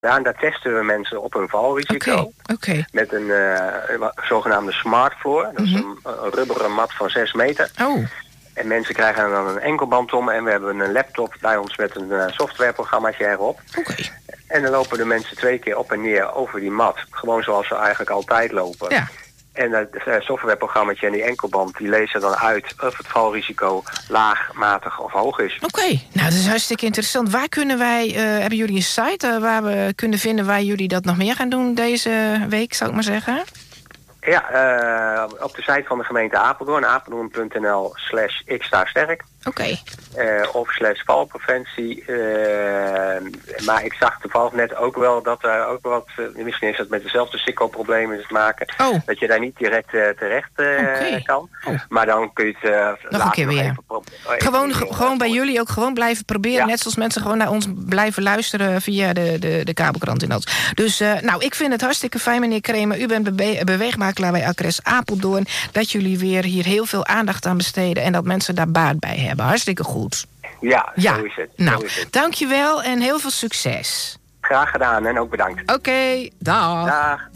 Daar testen we mensen op hun valrisico. Oké. Met een zogenaamde smart floor. Dat is een rubberen mat van 6 meter. Oh. En mensen krijgen dan een enkelband om. En we hebben een laptop bij ons met een softwareprogrammaatje erop. Oké. En dan lopen de mensen 2 keer op en neer over die mat. Gewoon zoals ze eigenlijk altijd lopen. Ja. En het softwareprogrammaatje en die enkelband, die lezen dan uit of het valrisico laag, matig of hoog is. Oké, nou dat is hartstikke interessant. Waar kunnen wij, hebben jullie een site waar we kunnen vinden waar jullie dat nog meer gaan doen deze week, zou ik maar zeggen? Ja, op de site van de gemeente Apeldoorn, apeldoorn.nl/ikstaasterk. Oké. Of /valpreventie. Maar ik zag toevallig net ook wel dat er ook wat, misschien is het met dezelfde sikkelproblemen te maken, dat je daar niet direct terecht kan. Oh. Maar dan kun je het nog een keer weer. Gewoon bij jullie ook gewoon blijven proberen. Ja. Net zoals mensen gewoon naar ons blijven luisteren via de kabelkrant in ons. Dus nou, ik vind het hartstikke fijn, meneer Kremer. U bent beweegmakelaar bij Acres Apeldoorn. Dat jullie weer hier heel veel aandacht aan besteden en dat mensen daar baat bij hebben. Hartstikke goed. Ja, zo is het. Nou, dankjewel en heel veel succes. Graag gedaan en ook bedankt. Oké, dag. Dag.